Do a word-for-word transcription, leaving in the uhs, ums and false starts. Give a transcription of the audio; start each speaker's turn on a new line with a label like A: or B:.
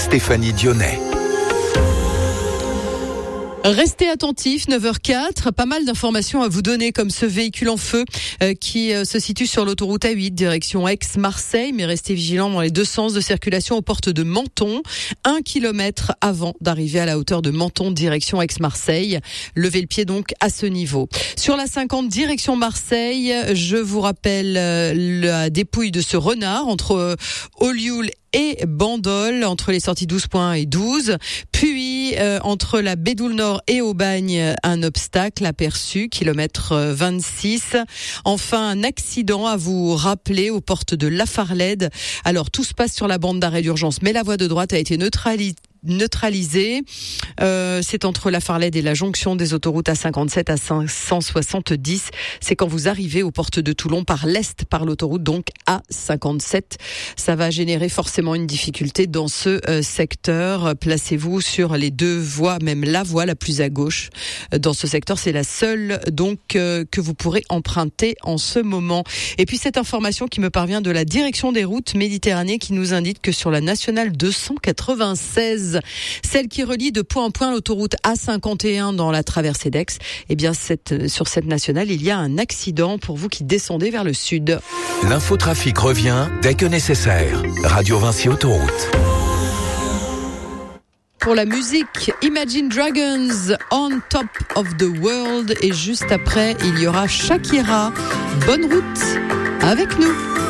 A: Stéphanie Dionnet.
B: Restez attentifs, neuf heures quatre, pas mal d'informations à vous donner comme ce véhicule en feu euh, qui euh, se situe sur l'autoroute A huit direction Aix-Marseille, mais restez vigilants dans les deux sens de circulation aux portes de Menton, un kilomètre avant d'arriver à la hauteur de Menton direction Aix-Marseille. Levez le pied donc à ce niveau. Sur la cinquante direction Marseille, je vous rappelle euh, la dépouille de ce renard entre euh, Olioul et Bandol, entre les sorties douze points et douze. Puis, euh, entre la Bédoule Nord et Aubagne, un obstacle aperçu, kilomètre vingt-six. Enfin, un accident à vous rappeler aux portes de Lafarlède. Alors, tout se passe sur la bande d'arrêt d'urgence, mais la voie de droite a été neutralisée. neutralisé. Euh, c'est entre la Farlède et la jonction des autoroutes A cinquante-sept à cinq cent soixante-dix. C'est quand vous arrivez aux portes de Toulon par l'est, par l'autoroute donc A cinquante-sept. Ça va générer forcément une difficulté dans ce euh, secteur. Placez-vous sur les deux voies, même la voie la plus à gauche. Dans ce secteur, c'est la seule donc euh, que vous pourrez emprunter en ce moment. Et puis cette information qui me parvient de la direction des routes Méditerranée qui nous indique que sur la nationale deux cent quatre-vingt-seize, celle qui relie de point en point l'autoroute A cinquante et un dans la traversée d'Aix, eh bien cette, sur cette nationale, il y a un accident pour vous qui descendez vers le sud.
A: L'infotrafic revient dès que nécessaire. Radio Vinci Autoroute.
B: Pour la musique, Imagine Dragons, On Top of the World, et juste après, il y aura Shakira. Bonne route avec nous.